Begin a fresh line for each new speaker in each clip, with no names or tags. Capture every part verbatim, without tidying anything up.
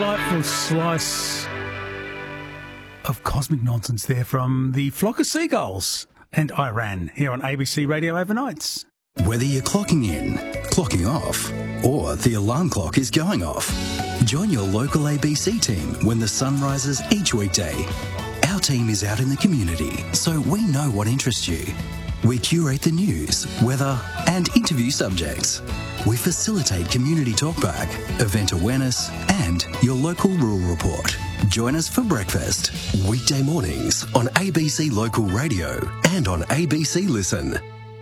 Delightful slice of cosmic nonsense there from the Flock of Seagulls and Iran here on A B C Radio Overnights.
Whether you're clocking in, clocking off, or the alarm clock is going off, join your local A B C team when the sun rises each weekday. Our team is out in the community, so we know what interests you. We curate the news, weather, and interview subjects. We facilitate community talkback, event awareness, and your local rural report. Join us for breakfast. Weekday mornings on A B C Local Radio and on A B C Listen.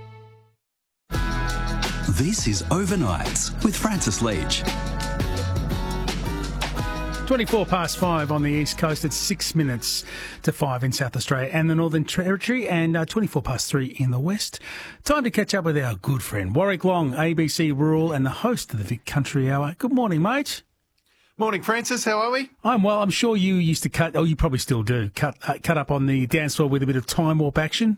This is Overnights with Francis Leach.
twenty-four past five on the East Coast. It's six minutes to five in South Australia and the Northern Territory, and uh, twenty-four past three in the West. Time to catch up with our good friend, Warwick Long, A B C Rural and the host of the Vic Country Hour. Good morning, mate.
Morning, Francis. How are we?
I'm well. I'm sure you used to cut, oh, you probably still do, cut uh, cut up on the dance floor with a bit of time warp action.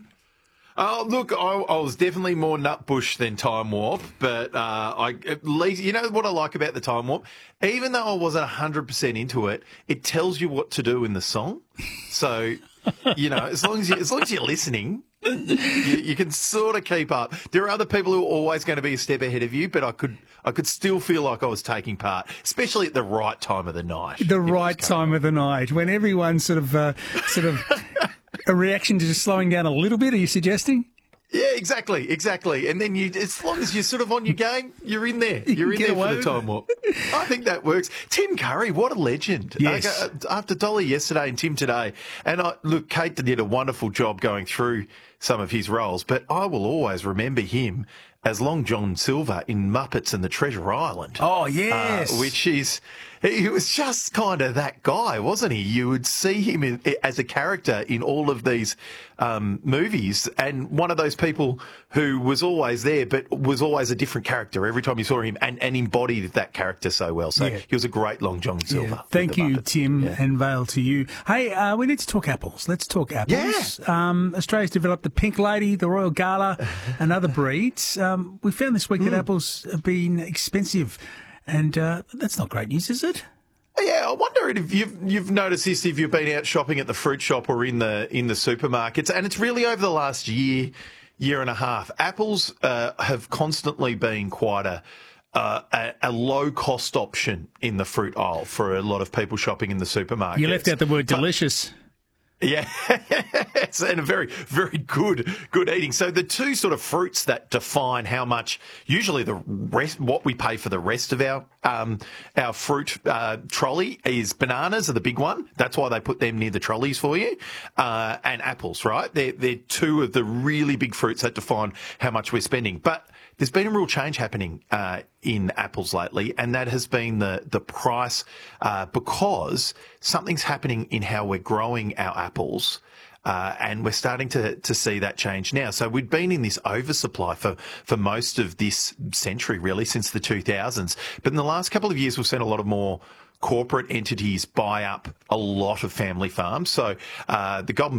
Oh, look, I, I was definitely more nutbush than Time Warp, but uh, I at least, you know what I like about the Time Warp? Even though I wasn't one hundred percent into it, it tells you what to do in the song. So, you know, as long as, you, as, long as you're listening, you, you can sort of keep up. There are other people who are always going to be a step ahead of you, but I could I could still feel like I was taking part, especially at the right time of the night.
The right time of the night, when everyone's sort of, uh, sort of... A reaction to just slowing down a little bit, are you suggesting?
Yeah, exactly, exactly. And then you, as long as you're sort of on your game, you're in there. You're in there for the Time Warp. I think that works. Tim Curry, what a legend.
Yes.
After Dolly yesterday and Tim today. And I, look, Kate did a wonderful job going through some of his roles, but I will always remember him as Long John Silver in Muppets and the Treasure Island.
Oh, yes.
Uh, which is, he was just kind of that guy, wasn't he? You would see him in, as a character in all of these um, movies, and one of those people who was always there, but was always a different character every time you saw him, and, and embodied that character so well. So yeah. He was a great Long John Silver.
Yeah. Thank you,
Muppets.
Tim,
yeah.
and Vale to you. Hey, uh, we need to talk apples. Let's talk apples. Yeah. Um, Australia's developed the Pink Lady, the Royal Gala, and other breeds. Um, we found this week mm. that apples have been expensive, and uh, that's not great news, is it?
Yeah, I wonder if you've you've noticed this if you've been out shopping at the fruit shop or in the in the supermarkets, and it's really over the last year, year and a half. Apples uh, have constantly been quite a, uh, a a low cost option in the fruit aisle for a lot of people shopping in the supermarket.
You left out the word delicious. But,
yeah, it's and a very, very good, good eating. So the two sort of fruits that define how much, usually the rest, what we pay for the rest of our um, our fruit uh, trolley is bananas are the big one. That's why they put them near the trolleys for you, uh, and apples. Right, they're they're two of the really big fruits that define how much we're spending. But there's been a real change happening uh, in apples lately, and that has been the the price uh, because something's happening in how we're growing our apples, uh, and we're starting to to see that change now. So we've been in this oversupply for for most of this century, really, since the two thousands. But in the last couple of years, we've seen a lot of more corporate entities buy up a lot of family farms. So uh, the Golden